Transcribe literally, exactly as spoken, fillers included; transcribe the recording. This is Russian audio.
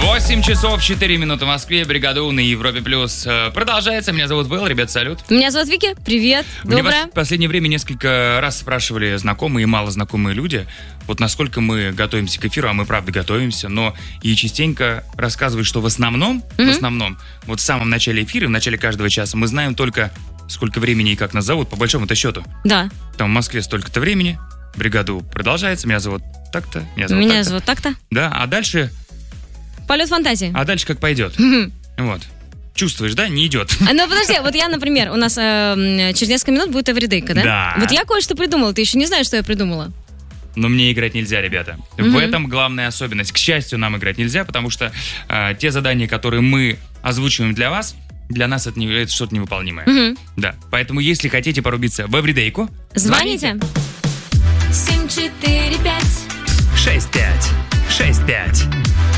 восемь часов четыре минуты в Москве. Бригада У на Европе Плюс продолжается. Меня зовут Вэл, ребят, салют. Меня зовут Вики, привет, доброе. Мне в последнее время несколько раз спрашивали знакомые и малознакомые люди, вот насколько мы готовимся к эфиру, а мы правда готовимся, но и частенько рассказывают, что в основном, mm-hmm. в основном, вот в самом начале эфира, в начале каждого часа мы знаем только, сколько времени и как нас зовут, по большому-то счету. Да. Там в Москве столько-то времени, Бригада У продолжается, меня зовут так-то, меня зовут Меня так-то. зовут так-то. Да, а дальше... Полет фантазии. А дальше как пойдет. Вот. Чувствуешь, да? Не идет. А, ну, подожди, вот я, например, у нас э, через несколько минут будет эвридейка, да? Да. Вот я кое-что придумала, ты еще не знаешь, что я придумала. Но мне играть нельзя, ребята. Mm-hmm. В этом главная особенность. К счастью, нам играть нельзя, потому что э, те задания, которые мы озвучиваем для вас, для нас это, не, это что-то невыполнимое. Mm-hmm. Да. Поэтому, если хотите порубиться в эвридейку, звоните. семь четыре пять шесть пять шесть пять.